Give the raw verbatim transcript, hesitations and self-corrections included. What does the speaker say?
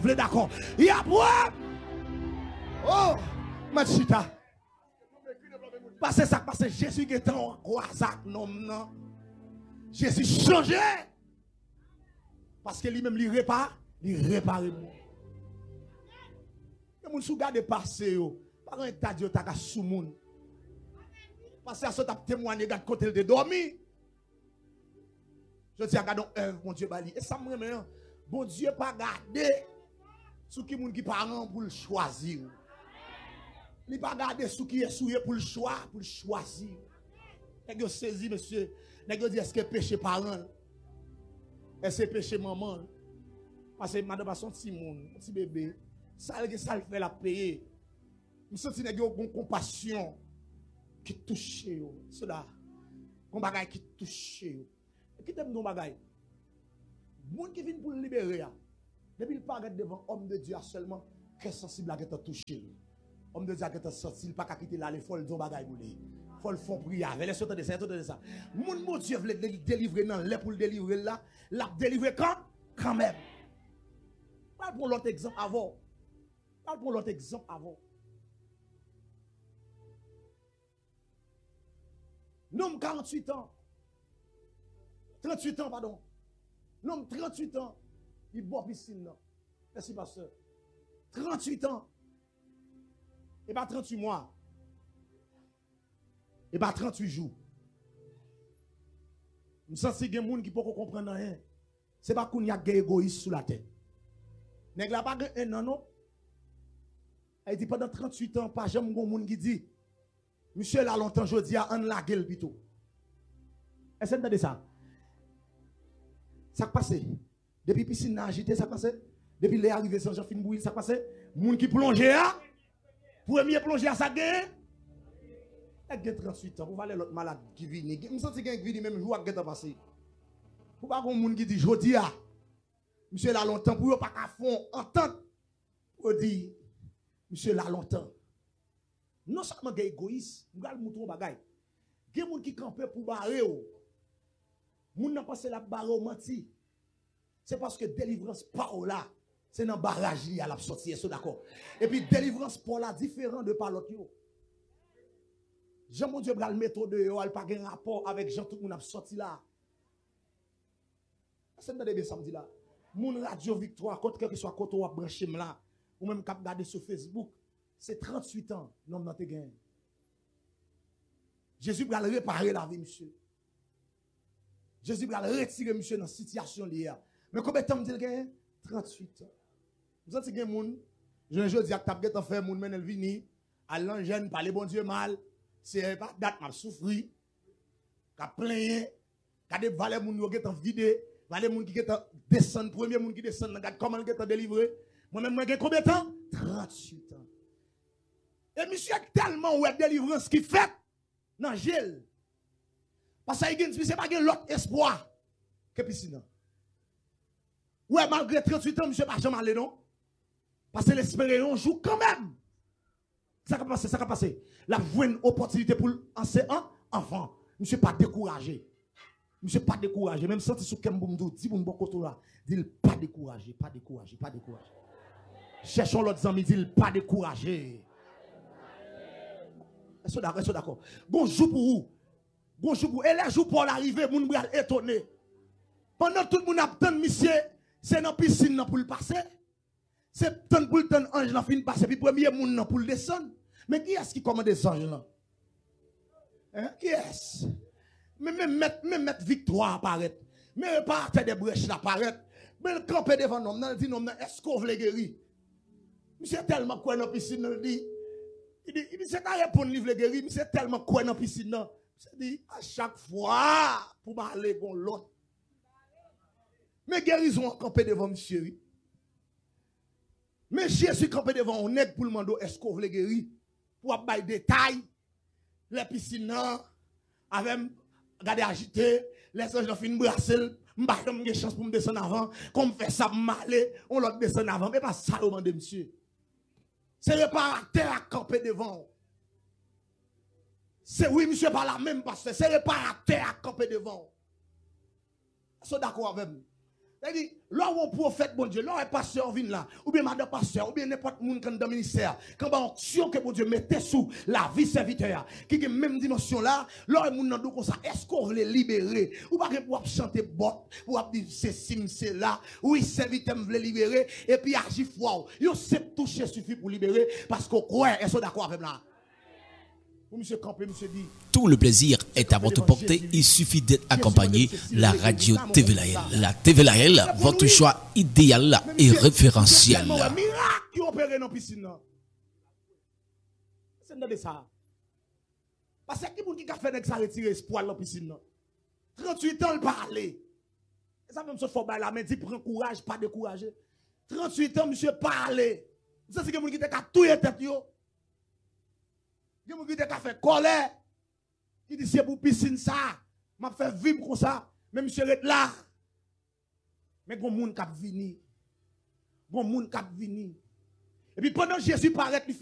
vle d'accord. Y a pour oh, Machita. Parce que ça parce que Jésus qui est en croisade non non. Jésus changé. Parce que lui-même il répare, il répare moi. Les gens sous garde passé yo, pas un tas de ta sous moun. Parce que ça t'a témoigné garde côté de dormi. Je dis regardons œuvre mon Dieu bali et ça me remet bon Dieu pas garder sous qui moun qui parent pour le choisir. Il pas garder sous qui est souillé pour le choix, pour le choisir. Nèg yo saisi monsieur, nèg yo dit est-ce que péché parent? Est-ce que péché maman? Parce que madame a son petit monde, petit bébé, ça le ça le fait la payer. Je sens nèg yo une compassion qui touche yo. Cela un bagage qui touche yo. Qui t'aime nos bagailles? Moun qui vient pour le libérer, depuis le pas devant homme de Dieu seulement, très sensible à être touché. Homme de Dieu qui est sorti, il pas qu'à quitter là, il faut le don bagaille pour lui. Il faut le fond prière. Laisse entendre ça, entendre ça. Moun mon Dieu veut délivrer non, là pour le délivrer là, l'a délivrer quand quand même. Pas pour l'autre exemple avant. Pas pour l'autre exemple avant. Nous quarante-huit ans. trente-huit ans, pardon. Non, trente-huit ans. Il boit piscine. Merci, pasteur. trente-huit ans. Et pas trente-huit mois. Et pas trente-huit jours. Je sens que les gens qui ne peuvent comprendre rien. Ce n'est pas qu'on y a des égoïstes sous la tête. Nèg la pas un an non. Elle dit pendant trente-huit ans, pas jamais un monde qui dit monsieur là longtemps je dis à en la gueule plutôt. Est-ce que vous entendez ça? Ça passe. Depuis piscine agité, ça passe. Depuis les arrivées sans Jean fin bouillir, ça passe. Moun qui plonge à premier plongé à sa gain. Elle a trente-huit ans, vous allez l'autre malade qui vient. Je me sens que qui vient même jour à geta passé. Pour pas qu'on moun qui dit jodi a. Monsieur là longtemps pour pas qu'à fond entente. Pour dire monsieur là longtemps. Non seulement des égoïstes, nous allons mouton bagay. Gen moun qui campe pour barrer ou. Moun n'a passé la barre au menti. C'est parce que délivrance par là, c'est dans barrage li à la sortie, c'est d'accord. Et puis délivrance par là différent de par l'autre yo. Jean mon Dieu bral méthode yo, elle pas un rapport avec Jean tout moun a sorti là. C'est dans des samedi là. Moun radio Victoire, côté que soit côté ou branché là, ou même cap garder sur Facebook, c'est trente-huit ans non dans te gain. Jésus bral réparer la vie monsieur. Jésus bral retirer monsieur dans situation liée. Mais combien de temps me dit gain? trente-huit ans. Vous avez des gens, je dis que tu as fait moun men el vini, à l'engène parler bon Dieu mal, c'est pas date m'a souffri, qu'a plaigné, qu'a des valets moun yo get en vide, valets moun qui get descend premier moun qui descend regarde comment il get délivré. Moi même moi combien de temps? trente-huit ans. Et monsieur tellement ouais délivrance qui fait dans gel. Parce que c'est pas l'autre espoir que piscine. Ouais, malgré trente-huit ans, monsieur pas jamais allé, non? Parce que l'espérance joue quand même. Ça va passer, ça va passer. La bonne opportunité pour un enfant. Monsieur pas découragé. Monsieur pas découragé. Même senti sous Kemboumdou, dit bon bon côté là, dit pas découragé, pas découragé, pas découragé. Cherchons l'autre ami, dit pas découragé. Est-ce d'accord, est-ce d'accord? Bonjour pour vous. Bonjour pour vous. Et les jours pour l'arrivée, moun bral étonné. Pendant tout le monde attend monsieur, c'est dans la piscine pour le passer. C'est tant pour le temps ange dans fin passer puis premier monde pour le descendre. Mais qui est-ce qui commande des anges là? Hein? Qui est-ce? Mais même mettre même mettre victoire apparaître. Mais pas faire des brèches apparaître. Mais le camper devant nous, on dit non est-ce qu'on veut guérir? Monsieur tellement quoi dans la piscine il dit il dit il dit c'est à répondre livre guérir, monsieur tellement quoi dans la piscine là. C'est dit à chaque fois pour aller bon l'autre. Mais guérison campé devant monsieur. Mais Jésus campé devant on aide pour le demander est-ce qu'on veut guérir pour avoir des détails les piscines avec regarder agité les anges fin brasser m'pa donner chance pour me descendre avant comme fait ça m'aller on l'autre descend avant mais pas ça demande monsieur. C'est le réparateur à camper devant. C'est oui monsieur pas la même parce que c'est le réparateur à camper devant. Est-ce d'accord avec moi? C'est-à-dire, là où on prophète, bon Dieu, là où un pasteur vient là, ou bien madame pasteur, ou bien n'importe qui dans le ministère, quand on action que bon Dieu mettait sous la vie serviteur, qui est même dimension là, là où on a dit comme ça, est-ce qu'on veut les libérer? Ou pas pour chanter bot, pour dire c'est sim, c'est là, oui, serviteur veut libérer, et puis agir fort. Yo sait toucher suffit pour libérer, parce qu'on croit, est-ce qu'on d'accord avec là? Monsieur Campé, monsieur dit. Tout le plaisir est à votre portée. Il suffit d'être accompagné. La radio T V Lahel. La T V Lahel, votre choix idéal et référentiel. Miracle qui opère dans la piscine. C'est de ça. Parce que qui a fait ça retirer espoir dans la piscine. trente-huit ans, il parle. Et ça même chose faut la mais dit prends courage, pas décourager. trente-huit ans, monsieur parle. Ça c'est que mon qui t'a tout tête yo. Il y a des gens qui ont fait colère. Qui dit c'est pour piscine ça. M'a fait vivre comme ça. Mais monsieur est là. Mais il y a des gens qui ont venu. Il y a des gens qui ont venu. Et puis pendant que Jésus paraît, il fait